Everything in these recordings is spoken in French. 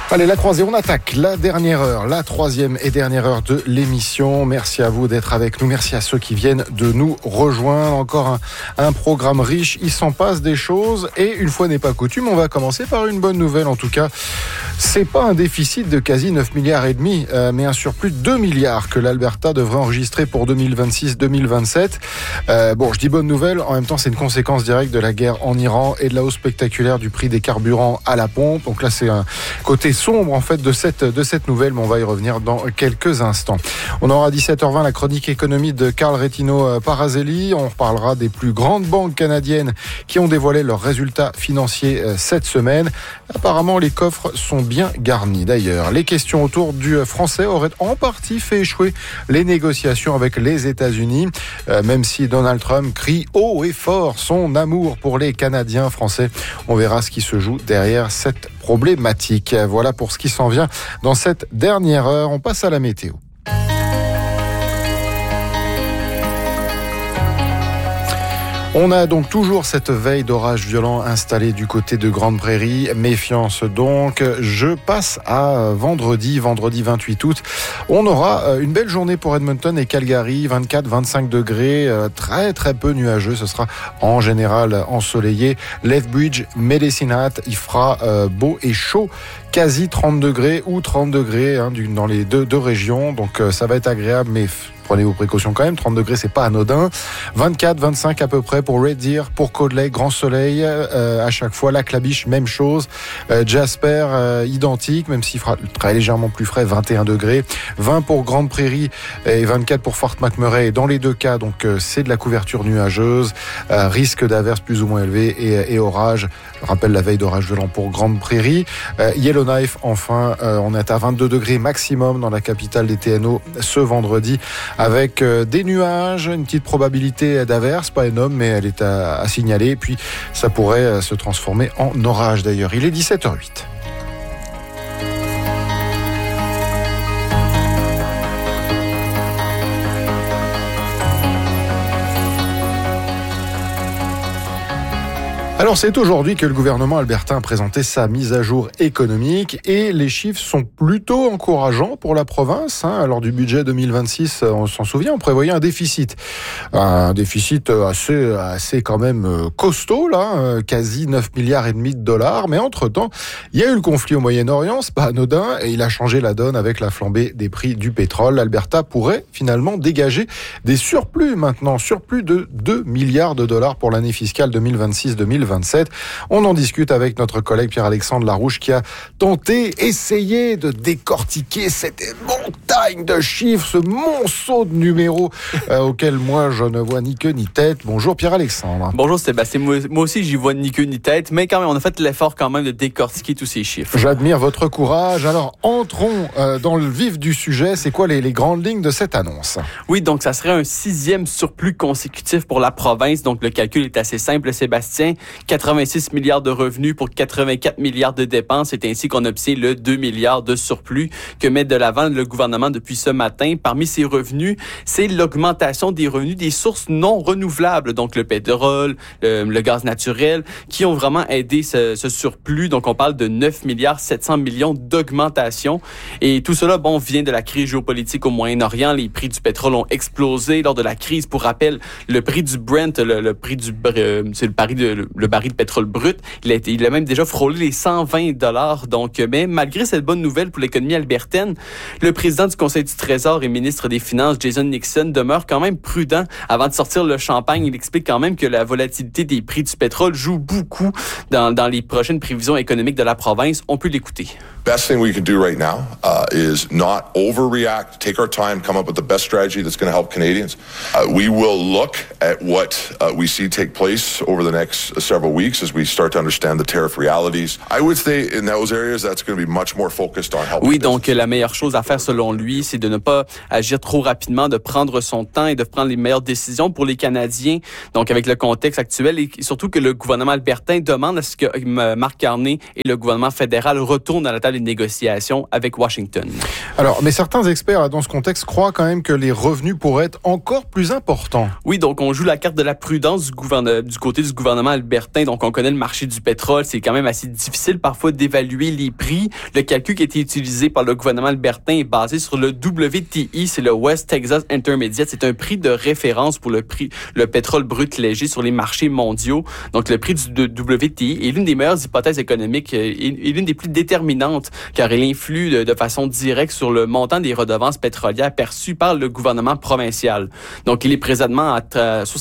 Allez, la croisée, on attaque la dernière heure, la troisième et dernière heure de l'émission. Merci à vous d'être avec nous. Merci à ceux qui viennent de nous rejoindre. Encore un programme riche. Il s'en passe des choses. Et une fois n'est pas coutume, on va commencer par une bonne nouvelle. En tout cas, c'est pas un déficit de quasi 9 milliards et demi, mais un surplus de 2 milliards que l'Alberta devrait enregistrer pour 2026-2027. Bon, je dis bonne nouvelle. En même temps, c'est une conséquence directe de la guerre en Iran et de la hausse spectaculaire du prix des carburants à la pompe. Donc là, c'est un côté sombre en fait de cette nouvelle, mais on va y revenir dans quelques instants. On aura à 17h20 la chronique économie de Carl Retino Parazelli. On reparlera des plus grandes banques canadiennes qui ont dévoilé leurs résultats financiers cette semaine. Apparemment, les coffres sont bien garnis. D'ailleurs, les questions autour du français auraient en partie fait échouer les négociations avec les États-Unis, même si Donald Trump crie haut et fort son amour pour les Canadiens français. On verra ce qui se joue derrière cette problématique. Voilà pour ce qui s'en vient dans cette dernière heure. On passe à la météo. On a donc toujours cette veille d'orage violent installée du côté de Grande Prairie. Méfiance donc. Je passe à vendredi 28 août. On aura une belle journée pour Edmonton et Calgary, 24-25 degrés, très très peu nuageux. Ce sera en général ensoleillé. Lethbridge, Medicine Hat, il fera beau et chaud. Quasi 30 degrés ou 30 degrés dans les deux régions. Donc ça va être agréable, mais prenez vos précautions quand même. 30 degrés, c'est pas anodin. 24, 25 à peu près pour Red Deer, pour Cold grand soleil à chaque fois. Lac La Biche, même chose. Jasper, identique, même s'il fera très légèrement plus frais, 21 degrés. 20 pour Grande Prairie et 24 pour Fort McMurray. Dans les deux cas, donc c'est de la couverture nuageuse. Risque d'averses plus ou moins élevé et orage. Je rappelle la veille d'orage violent pour Grande Prairie. Yellowknife, enfin, on est à 22 degrés maximum dans la capitale des TNO ce vendredi, avec des nuages, une petite probabilité d'averse, pas énorme, mais elle est à signaler. Et puis, ça pourrait se transformer en orage d'ailleurs. Il est 17h08. Alors c'est aujourd'hui que le gouvernement albertain a présenté sa mise à jour économique et les chiffres sont plutôt encourageants pour la province. Lors du budget 2026, on s'en souvient, on prévoyait un déficit assez quand même costaud là, quasi 9 milliards et demi de dollars. Mais entre-temps, il y a eu le conflit au Moyen-Orient, c'est pas anodin, et il a changé la donne avec la flambée des prix du pétrole. L'Alberta pourrait finalement dégager des surplus maintenant, surplus de 2 milliards de dollars pour l'année fiscale 2026-2027. On en discute avec notre collègue Pierre-Alexandre Larouche qui a essayé de décortiquer cette montagne de chiffres, ce monceau de numéros auquel moi je ne vois ni queue ni tête. Bonjour Pierre-Alexandre. Bonjour Sébastien, moi aussi j'y vois ni queue ni tête, mais quand même on a fait l'effort quand même de décortiquer tous ces chiffres. J'admire votre courage. Alors entrons dans le vif du sujet. C'est quoi les grandes lignes de cette annonce? Oui, donc ça serait un 6e surplus consécutif pour la province. Donc le calcul est assez simple Sébastien. 86 milliards de revenus pour 84 milliards de dépenses. C'est ainsi qu'on obtient le 2 milliards de surplus que met de l'avant le gouvernement depuis ce matin. Parmi ces revenus, c'est l'augmentation des revenus des sources non renouvelables, donc le pétrole, le gaz naturel, qui ont vraiment aidé ce surplus. Donc on parle de 9 milliards 700 millions d'augmentation. Et tout cela, vient de la crise géopolitique au Moyen-Orient. Les prix du pétrole ont explosé lors de la crise. Pour rappel, le prix du Brent, le prix du c'est le baril de pétrole brut, il a même déjà frôlé les 120 $. Donc, mais malgré cette bonne nouvelle pour l'économie albertaine, le président du Conseil du Trésor et ministre des Finances, Jason Nixon, demeure quand même prudent avant de sortir le champagne. Il explique quand même que la volatilité des prix du pétrole joue beaucoup dans les prochaines prévisions économiques de la province. On peut l'écouter. Best thing we can do right now is not overreact, take our time, come up with the best strategy that's going to help Canadians. We will look at what we see take place over the next several weeks as we start to understand the tariff realities. I would say in those areas that's going to be much more focused on helping. Oui, donc la meilleure chose à faire selon lui, c'est de ne pas agir trop rapidement, de prendre son temps et de prendre les meilleures décisions pour les Canadiens. Donc, avec le contexte actuel et surtout que le gouvernement albertain demande à ce que Marc Carney et le gouvernement fédéral retournent à la table des négociations avec Washington. Alors, mais certains experts, là, dans ce contexte, croient quand même que les revenus pourraient être encore plus importants. Oui, donc on joue la carte de la prudence du côté du gouvernement albertain. Donc, on connaît le marché du pétrole. C'est quand même assez difficile parfois d'évaluer les prix. Le calcul qui a été utilisé par le gouvernement albertain est basé sur le WTI, c'est le West Texas Intermediate. C'est un prix de référence pour le pétrole brut léger sur les marchés mondiaux. Donc, le prix du WTI est l'une des meilleures hypothèses économiques et l'une des plus déterminantes car il influe de façon directe sur le montant des redevances pétrolières perçues par le gouvernement provincial. Donc, il est présentement à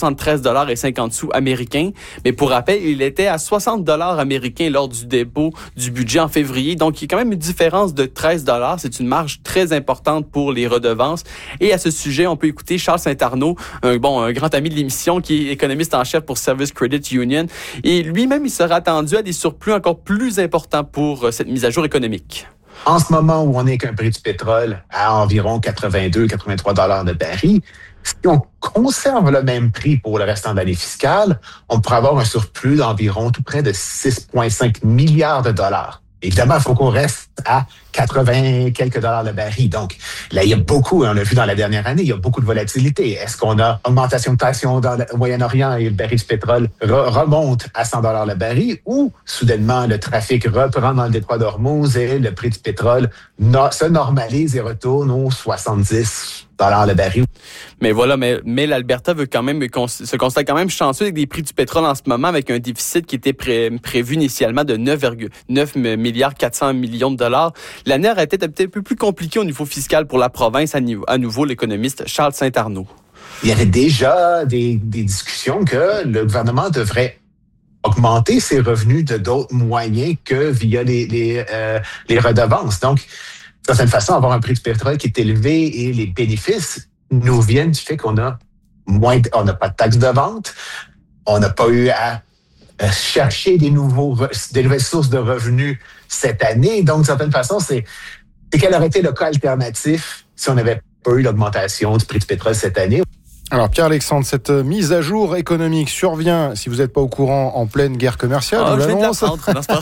73,50 $ américains. Mais pour rappel, il était à 60 $ américains lors du dépôt du budget en février. Donc, il y a quand même une différence de 13 $. C'est une marge très importante pour les redevances. Et à ce sujet, on peut écouter Charles Saint-Arnaud, un grand ami de l'émission qui est économiste en chef pour Service Credit Union. Et lui-même, il sera attendu à des surplus encore plus importants pour cette mise à jour économique. En ce moment où on est qu'un prix du pétrole à environ 82-83 $ de baril, si on conserve le même prix pour le restant de l'année fiscale, on pourrait avoir un surplus d'environ tout près de 6,5 milliards de dollars. Évidemment, il faut qu'on reste à 80 quelques dollars le baril. Donc, là, il y a beaucoup, on l'a vu dans la dernière année, il y a beaucoup de volatilité. Est-ce qu'on a augmentation de tension dans le Moyen-Orient et le baril du pétrole remonte à 100 $ le baril ou, soudainement, le trafic reprend dans le détroit d'Ormuz et le prix du pétrole se normalise et retourne aux 70 $ le baril. Mais voilà, mais l'Alberta veut quand même se constate quand même chanceux avec des prix du pétrole en ce moment, avec un déficit qui était prévu initialement de 9,9 milliards 400 millions de dollars. L'année aurait été peut-être un peu plus compliquée au niveau fiscal pour la province, à nouveau l'économiste Charles Saint-Arnaud. Il y avait déjà des discussions que le gouvernement devrait augmenter ses revenus de d'autres moyens que via les redevances. Donc, d'une certaine façon, avoir un prix du pétrole qui est élevé et les bénéfices nous viennent du fait qu'on n'a pas de taxes de vente, on n'a pas eu à chercher des nouvelles sources de revenus cette année. Donc, d'une certaine façon, c'est quel aurait été le cas alternatif si on n'avait pas eu l'augmentation du prix du pétrole cette année. Alors Pierre-Alexandre, cette mise à jour économique survient, si vous n'êtes pas au courant, en pleine guerre commerciale. Je viens de l'apprendre.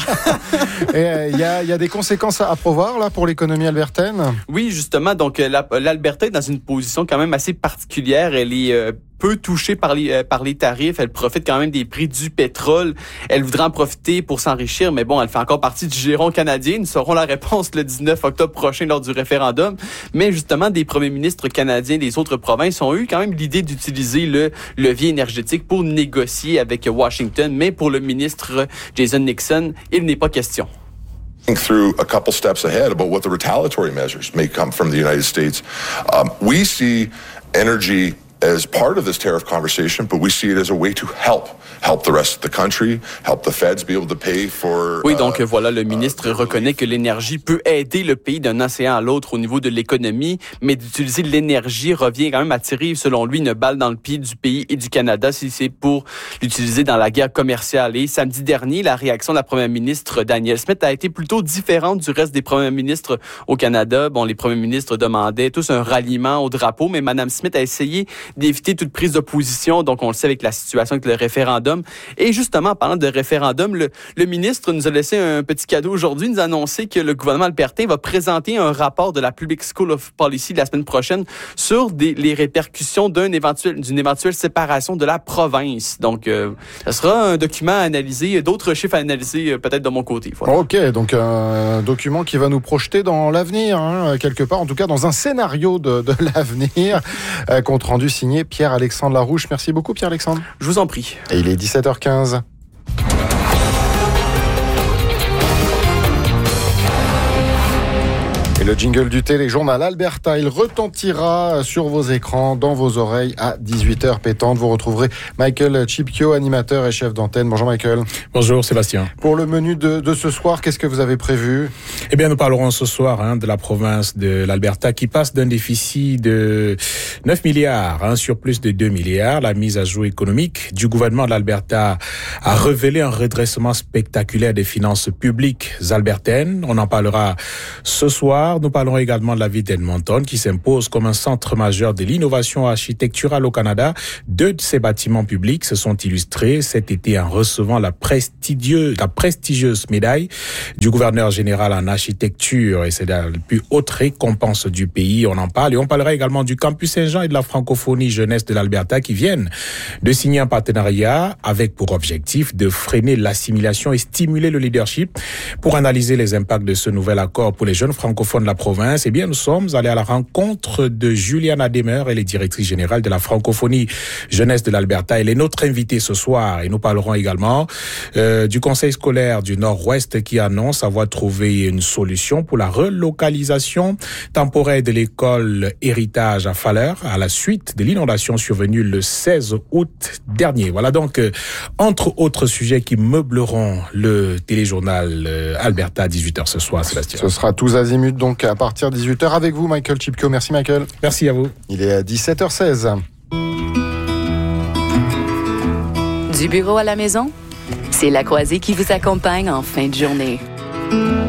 Et il y a des conséquences à prévoir là pour l'économie albertaine? Oui, justement. Donc l'Alberta est dans une position quand même assez particulière. Elle est peu touchée par les tarifs. Elle profite quand même des prix du pétrole. Elle voudrait en profiter pour s'enrichir, mais bon, elle fait encore partie du giron canadien. Nous saurons la réponse le 19 octobre prochain lors du référendum. Mais justement, des premiers ministres canadiens des autres provinces ont eu quand même l'idée d'utiliser le levier énergétique pour négocier avec Washington. Mais pour le ministre Jason Nixon, il n'est pas question. Through a couple steps ahead about what the retaliatory measures may come from the United States. We see energy as part of this tariff conversation, but we see it as a way to help the rest of the country, help the feds be able to pay for... Oui, donc voilà, le ministre reconnaît que l'énergie peut aider le pays d'un océan à l'autre au niveau de l'économie, mais d'utiliser l'énergie revient quand même à tirer, selon lui, une balle dans le pied du pays et du Canada si c'est pour l'utiliser dans la guerre commerciale. Et samedi dernier, la réaction de la première ministre Danielle Smith a été plutôt différente du reste des premiers ministres au Canada. Bon, les premiers ministres demandaient tous un ralliement au drapeau, mais Mme Smith a essayé d'éviter toute prise de position, donc on le sait avec la situation avec le référendum. Et justement, en parlant de référendum, le ministre nous a laissé un petit cadeau aujourd'hui. Il nous a annoncé que le gouvernement albertain va présenter un rapport de la Public School of Policy la semaine prochaine sur les répercussions d'une éventuelle séparation de la province. Donc, ça sera un document à analyser, d'autres chiffres à analyser peut-être de mon côté. Voilà. OK, donc un document qui va nous projeter dans l'avenir, quelque part, en tout cas dans un scénario de l'avenir. Compte rendu signé Pierre-Alexandre Larouche. Merci beaucoup Pierre-Alexandre. Je vous en prie. Et il est 17h15. Et le jingle du téléjournal Alberta, il retentira sur vos écrans, dans vos oreilles à 18h pétante. Vous retrouverez Michael Chipkio, animateur et chef d'antenne. Bonjour Michael. Bonjour Sébastien. Pour le menu de ce soir, qu'est-ce que vous avez prévu? Eh bien, nous parlerons ce soir de la province de l'Alberta qui passe d'un déficit de 9 milliards sur plus de 2 milliards. La mise à jour économique du gouvernement de l'Alberta a révélé un redressement spectaculaire des finances publiques albertaines. On en parlera ce soir. soir, nous parlerons également de la ville d'Edmonton qui s'impose comme un centre majeur de l'innovation architecturale au Canada. 2 de ses bâtiments publics se sont illustrés cet été en recevant la prestigieuse médaille du gouverneur général en architecture, et c'est la plus haute récompense du pays. On en parle, et on parlera également du Campus Saint-Jean et de la francophonie jeunesse de l'Alberta qui viennent de signer un partenariat avec pour objectif de freiner l'assimilation et stimuler le leadership. Pour analyser les impacts de ce nouvel accord pour les jeunes francophones de la province, eh bien, nous sommes allés à la rencontre de Juliana Demer, elle est directrice générale de la francophonie jeunesse de l'Alberta. Elle est notre invitée ce soir, et nous parlerons également du conseil scolaire du Nord-Ouest qui annonce avoir trouvé une solution pour la relocalisation temporaire de l'école Héritage à Falleur à la suite de l'inondation survenue le 16 août dernier. Voilà donc, entre autres sujets qui meubleront le téléjournal Alberta à 18h ce soir, Sébastien. Ce sera tous azimuts donc à partir de 18h avec vous, Michael Chipko. Merci, Michael. Merci à vous. Il est à 17h16. Du bureau à la maison, c'est La Croisée qui vous accompagne en fin de journée.